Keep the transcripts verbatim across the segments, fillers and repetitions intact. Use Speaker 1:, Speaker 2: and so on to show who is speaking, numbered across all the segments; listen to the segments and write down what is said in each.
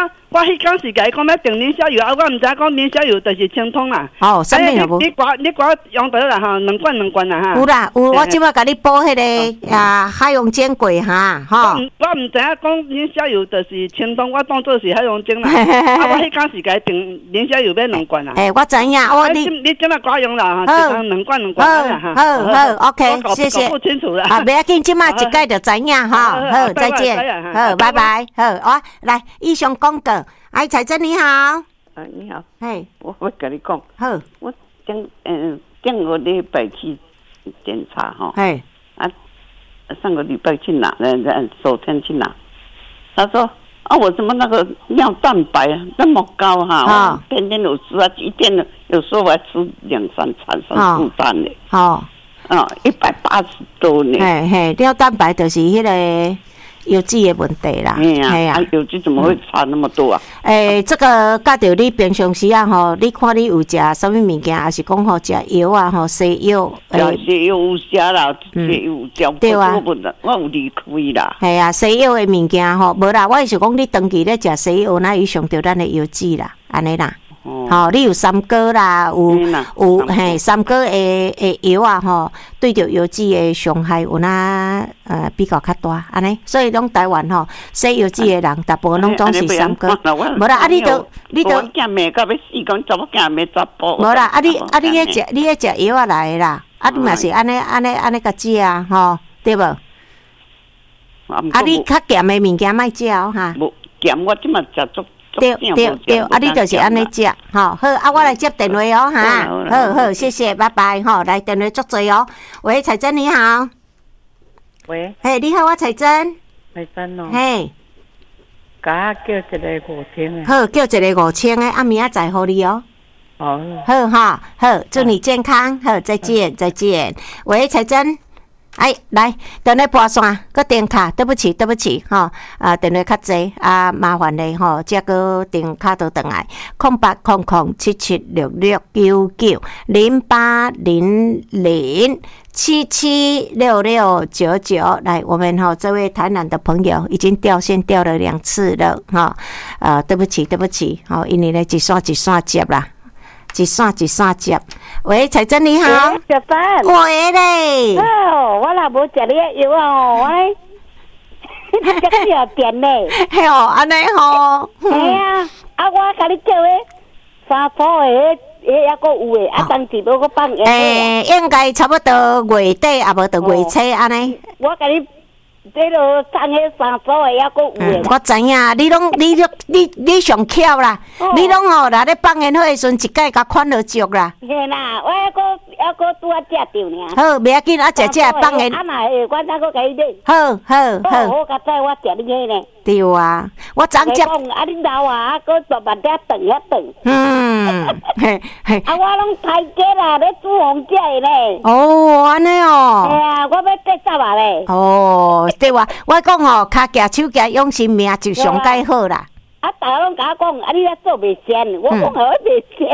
Speaker 1: 我迄天是甲伊讲要订磷消油啊，我毋知讲磷消油就是清通啦。
Speaker 2: 哦，啥物都无。
Speaker 1: 你你寡你寡用得啦哈，两罐两罐啦哈。
Speaker 2: 有啦，有我即摆甲你补迄个啊海洋煎粿哈，吼。
Speaker 1: 我毋我毋知影讲磷消油就是清通，我当做是海洋煎啦。啊，我迄天是甲伊订磷消油要两罐啦。
Speaker 2: 诶，我知影，我你
Speaker 1: 你即摆寡用啦哈，一天两罐两罐啦哈。
Speaker 2: 好好 ，OK， 谢谢。
Speaker 1: 搞不清楚啦。
Speaker 2: 啊，袂要紧，即摆一概就知影哈。好，再见。好，拜拜。好，我来以上广告。哎，彩珍你好。
Speaker 3: 啊，你好。
Speaker 2: 嘿，
Speaker 3: 我我跟你讲。
Speaker 2: 好。
Speaker 3: 我上嗯上个礼拜去检查哈。
Speaker 2: 嘿。
Speaker 3: 啊，上个礼拜去拿，呃，昨天去拿。他说啊，我怎么那个尿蛋白那么高哈？啊。天天有吃啊，一天的有时候我还吃两三餐，三四餐呢。
Speaker 2: 好。
Speaker 3: 啊，一百八十多呢。
Speaker 2: 嘿嘿，尿蛋白就是迄个。有脂的问题啦，
Speaker 3: 哎呀，有脂怎么会差那么多啊？
Speaker 2: 诶、欸，这个甲着你平常时啊吼，你看你有食什么物件，还是讲吼食药啊吼，西药，
Speaker 3: 食西药有食啦，西药有食，
Speaker 2: 对啊，
Speaker 3: 我有离开啦。
Speaker 2: 系啊，西药的物件吼，无啦，我是讲你长期咧食西药，那伊上着咱的药脂啦，安尼啦。吼、哦，你有三高啦，有有嘿三高的的药啊吼，对着药脂的伤害有那呃比较较大，安尼，所以讲台湾吼，食药脂的人大部分拢总是三高，无啦，啊你都你都，
Speaker 3: 我惊命到要死，讲怎么惊命十步？
Speaker 2: 无啦，啊你啊你咧食你咧食药啊来啦，啊你嘛是安尼安尼安尼个食啊吼，对无？啊你较咸的物件莫食哦哈。
Speaker 3: 无咸，我即嘛食足。
Speaker 2: 对对对，啊，你就是安尼食，吼好啊，我来接电话哦，哈，好好，谢谢，拜拜，吼，来电话足多哦。喂，彩珍你好。
Speaker 4: 喂。
Speaker 2: 嘿，你好，我彩珍。
Speaker 4: 彩珍哦。
Speaker 2: 嘿。
Speaker 4: 甲叫一个五千的。
Speaker 2: 好，叫一个五千的，啊，明仔载互你哦。
Speaker 4: 好。
Speaker 2: 好哈，好，祝你健康，好，再见，再见。喂，彩珍。哎，来，等下拨线，搁电卡，对不起，对不起，吼，啊，电话较济，啊，麻烦你吼，再搁电卡倒转来，空八空空七七六六九九零八零零七七六六九九，来，我们哈这位台南的朋友已经掉线掉了两次了，哈，呃，对不起，对不起，好，因为咧一线一线接啦。一线一线接，喂，彩珍你好，
Speaker 5: 小芬，
Speaker 2: 喂嘞，
Speaker 5: 哦，我若无食你的药哦，我这个要点嘞，
Speaker 2: 嘿哦，安尼吼，
Speaker 5: 系啊，啊，我甲你叫诶，三组诶，迄还阁有诶，啊，当时要阁放诶，
Speaker 2: 诶，应该差不多月底，啊无到月初安尼，
Speaker 5: 我甲你。这落送迄三组诶，还阁有诶。
Speaker 2: 我知影，你拢你你你上巧啦，你拢吼来咧放烟火诶时阵，一概甲款落足啦。
Speaker 5: 嘿啦，我还阁还阁拄啊食着呢。
Speaker 2: 好，袂要紧，啊，食食放烟。
Speaker 5: 啊嘛，我再阁甲你买。
Speaker 2: 好好好。
Speaker 5: 我甲载我食你迄呢。
Speaker 2: 对啊，我昨接。
Speaker 5: 讲啊，你老啊，阁十万只顿遐顿。
Speaker 2: 嗯，嘿嘿。
Speaker 5: 啊，我拢开价啦，咧煮红食诶咧。
Speaker 2: 哦，安尼哦。
Speaker 5: 系啊，我要八十啊咧。
Speaker 2: 哦。对哇，我讲吼，骹夹手夹用心命就上介好啦。
Speaker 5: 啊，大家拢甲我讲，啊，你咧做袂先，我讲好袂先。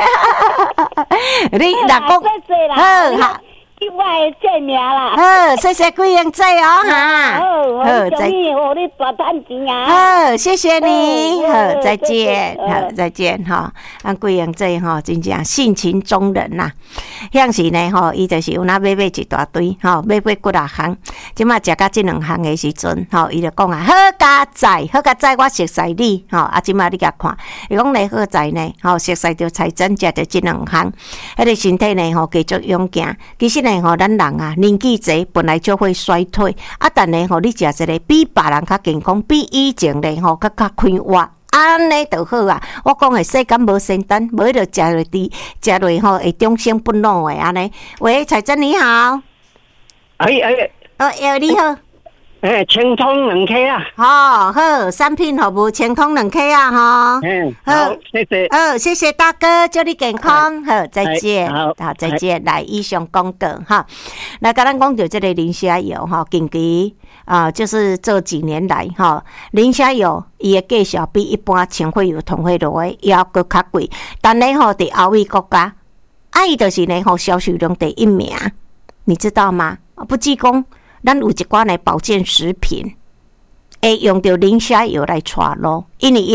Speaker 2: 你若讲
Speaker 5: 好哈，叫我的见面啦。
Speaker 2: 好，谢谢贵英仔哦哈。
Speaker 5: 好，好，再见，我你大赚钱啊。
Speaker 2: 好，谢谢你，好，再见，好，再见哈。俺贵英仔吼，真正性情中人呐。像是呢吼，伊就是有那买买一大堆吼，买买几啊项。即马食到即两项的时阵，吼，伊就讲啊，好佳哉，好佳哉，我熟悉你，吼，啊，即马你甲看，伊讲咧好哉呢，吼，熟悉着彩珍食着即两项，迄个身体呢吼继续勇敢。其实呢吼，咱人啊年纪侪本来就会衰退，啊，但呢吼，你食一个比别人较健康，比以前呢吼较较快活。安尼就好啊！我讲诶，世间无仙丹，无就食落滴，食落吼会终生不老诶安尼。喂，彩珍你好，
Speaker 6: 哎哎，
Speaker 2: 哦，哎你好，
Speaker 6: 诶，清通两 K 啊，
Speaker 2: 好好，产品服务清通两 K 啊，哈，
Speaker 6: 嗯，好，谢谢，
Speaker 2: 哦，谢谢大哥，祝你健康，好，再见，
Speaker 6: 好，
Speaker 2: 好，再见，来以上广告哈，来甲咱讲到这个磷虾油哈，近期。啊，就是这几年来哈，磷虾油伊的价钱比一般清血油、同血油的要搁较贵，但呢吼，伫欧美国家，啊伊就是呢吼销售量第一名，你知道吗？不只讲咱有一寡呢保健食品，会用到磷虾油来带咯，因为